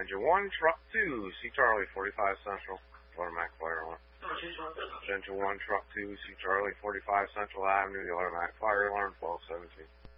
Engine 1, Truck 2, C Charlie, 45 Central, automatic fire alarm. Engine 1, Truck 2, C Charlie, 45 Central Avenue, the automatic fire alarm, 1217.